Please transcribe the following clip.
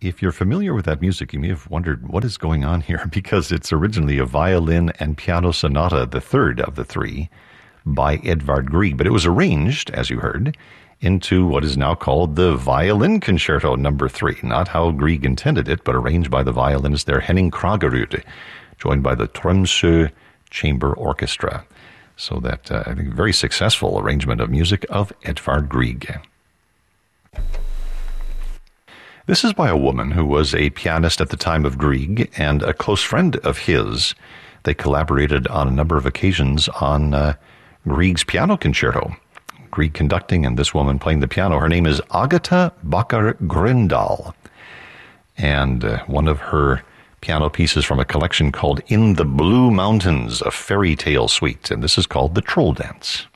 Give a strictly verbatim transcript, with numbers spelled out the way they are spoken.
If you're familiar with that music, you may have wondered what is going on here, because it's originally a violin and piano sonata, the third of the three, by Edvard Grieg. But it was arranged, as you heard, into what is now called the Violin Concerto Number Three. Not how Grieg intended it, but arranged by the violinist there, Henning Kragerud, joined by the Tromsø Chamber Orchestra. So that, uh, I think, very successful arrangement of music of Edvard Grieg. This is by a woman who was a pianist at the time of Grieg and a close friend of his. They collaborated on a number of occasions on uh, Grieg's piano concerto. Grieg conducting and this woman playing the piano. Her name is Agatha Bakker Grøndahl. And uh, one of her piano pieces from a collection called In the Blue Mountains, a fairy tale suite. And this is called The Troll Dance.